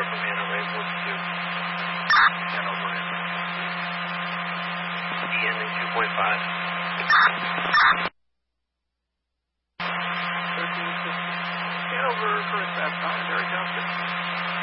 Savannah, Rainbow 2. Hanover. DN 2.5. 1360. Hanover, first half time, Barry Johnson.